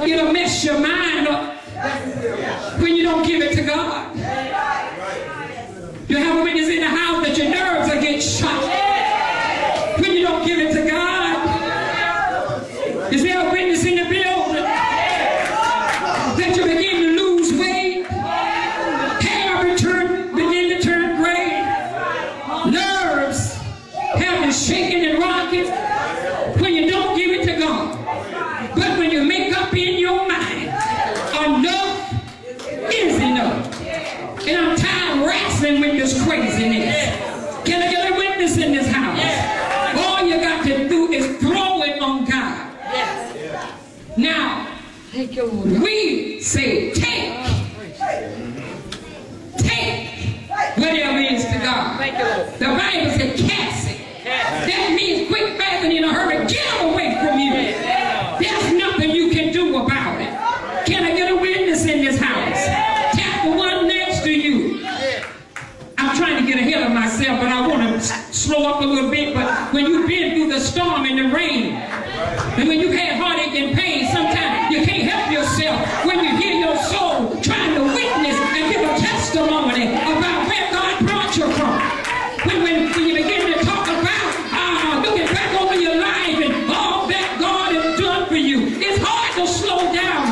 It'll mess your mind up when you don't give it to God. You have a witness in the house that your nerves are getting shot when you don't give it to God. Is there a witness in the building that you begin to lose weight? Hair begin to turn gray. Nerves have been shaking and rocking when you don't give it to God. But when you make up in your mind, enough is enough. And I'm tired of wrestling with this craziness. Can I get a witness in this house? All you got to do is throw it on God. Now, we say take whatever is to God. The Bible says cast it. That means quick, fast, and in a hurry. Get away from you. There's nothing you can do about it. Can I get a witness in this house? Tap the one next to you. I'm trying to get ahead of myself, but I want to slow up a little bit. But when you've been through the storm and the rain, and when you've had heartache and pain, sometimes you can't help yourself when you hear your soul trying to witness and give a testimony about where God brought you from. When you begin to talk about looking back over your life and all that God has done for you, it's hard to slow down